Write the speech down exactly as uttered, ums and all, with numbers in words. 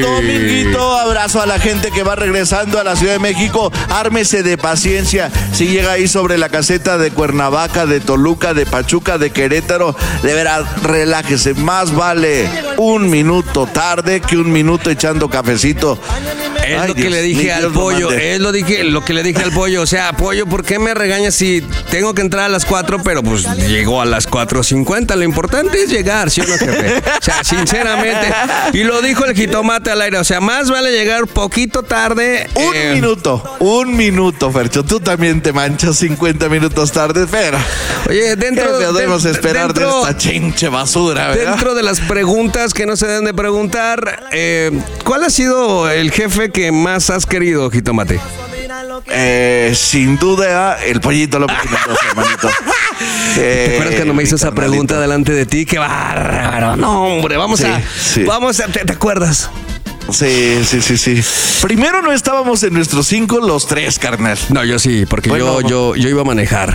Dominguito, abrazo a la gente que va regresando a la Ciudad de México. Ármese de paciencia. Si llega ahí sobre la caseta de Cuernavaca, de Toluca, de Pachuca, de Querétaro, de veras, relájese. Más vale un minuto tarde que un minuto echando cafecito. Es Ay, lo que Dios, le dije al Dios pollo, mande. es lo, dije, lo que le dije al pollo. O sea, pollo, ¿por qué me regañas si tengo que entrar a las cuatro? Pero pues llegó a las cuatro cincuenta. Lo importante es llegar, ¿sí o no, jefe? O sea, sinceramente. Y lo dijo el jitomate al aire. O sea, más vale llegar poquito tarde. Un eh, minuto, un minuto, Fercho. Tú también te manchas cincuenta minutos tarde, pero Oye, dentro ¿qué debemos de, esperar dentro, de esta chinche basura, ¿verdad? Dentro de las preguntas que no se deben de preguntar, eh, ¿cuál ha sido el jefe que más has querido, jitomate? Eh, sin duda, el pollito López Mendoza, hermanito. ¿Te acuerdas cuando me hizo esa carnalito. pregunta delante de ti? ¡Qué bárbaro! No, hombre, vamos Sí, a... sí. Vamos a... ¿te, te acuerdas? Sí, sí, sí, sí. Primero no estábamos en nuestros cinco los tres, carnal. No, yo sí, porque Bueno, yo, yo, yo iba a manejar.